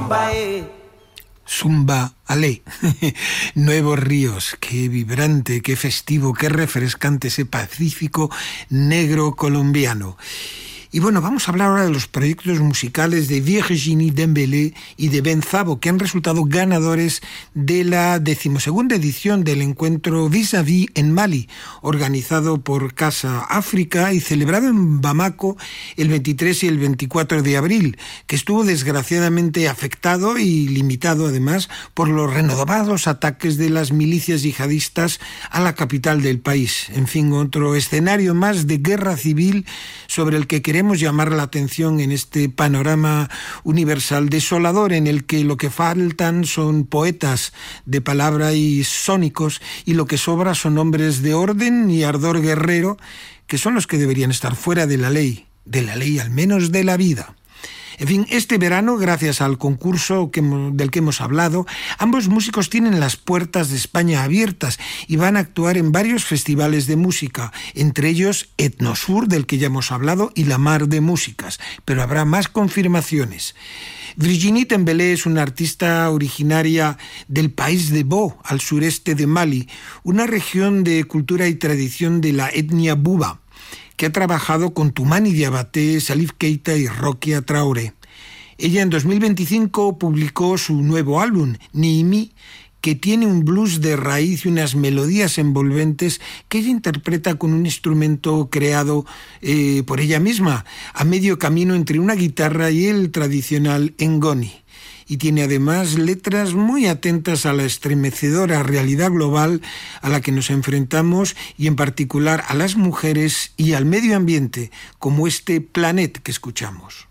Zumba, Zumba, ale. Nuevos ríos, qué vibrante, qué festivo, qué refrescante ese Pacífico negro colombiano. Y bueno, vamos a hablar ahora de los proyectos musicales de Virginie Dembélé y de Ben Szabo, que han resultado ganadores de la 12ª edición del encuentro Vis-à-Vis en Mali, organizado por Casa África y celebrado en Bamako el 23 y el 24 de abril, que estuvo desgraciadamente afectado y limitado además por los renovados ataques de las milicias yihadistas a la capital del país. En fin, otro escenario más de guerra civil sobre el que queremos llamar la atención en este panorama universal desolador en el que lo que faltan son poetas de palabra y sónicos y lo que sobra son hombres de orden y ardor guerrero que son los que deberían estar fuera de la ley al menos de la vida. En fin, este verano, gracias al concurso del que hemos hablado, ambos músicos tienen las puertas de España abiertas y van a actuar en varios festivales de música, entre ellos Etnosur, del que ya hemos hablado, y La Mar de Músicas, pero habrá más confirmaciones. Virginie Dembélé es una artista originaria del país de Bo, al sureste de Mali, una región de cultura y tradición de la etnia Buba, que ha trabajado con Toumani Diabaté, Salif Keita y Rokia Traoré. Ella en 2025 publicó su nuevo álbum, Niimi, que tiene un blues de raíz y unas melodías envolventes que ella interpreta con un instrumento creado por ella misma, a medio camino entre una guitarra y el tradicional ngoni. Y tiene además letras muy atentas a la estremecedora realidad global a la que nos enfrentamos y en particular a las mujeres y al medio ambiente, como este Planet que escuchamos.